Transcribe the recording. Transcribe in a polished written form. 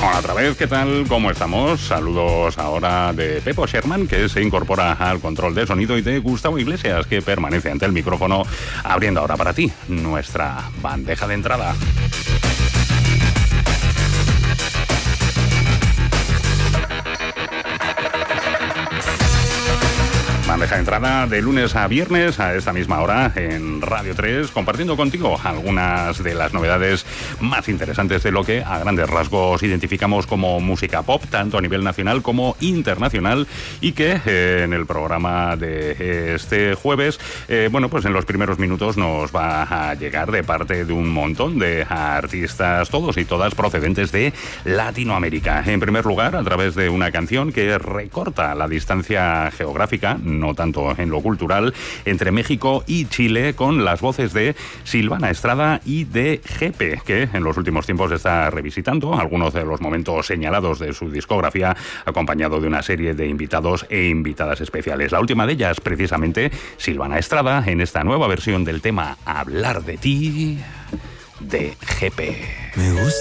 Hola otra vez, ¿qué tal? ¿Cómo estamos? Saludos ahora de Pepo Sherman, que se incorpora al control de sonido, y de Gustavo Iglesias, que permanece ante el micrófono, abriendo ahora para ti nuestra bandeja de entrada. Bandeja de entrada de lunes a viernes a esta misma hora en Radio 3, compartiendo contigo algunas de las novedades más interesantes de lo que a grandes rasgos identificamos como música pop, tanto a nivel nacional como internacional, y que en el programa de este jueves, pues en los primeros minutos nos va a llegar de parte de un montón de artistas, todos y todas procedentes de Latinoamérica. En primer lugar, a través de una canción que recorta la distancia geográfica, no tanto en lo cultural, entre México y Chile, con las voces de Silvana Estrada y de Jepe, que en los últimos tiempos está revisitando algunos de los momentos señalados de su discografía, acompañado de una serie de invitados e invitadas especiales. La última de ellas, precisamente, Silvana Estrada, en esta nueva versión del tema Hablar de ti, de Jepe. Me gusta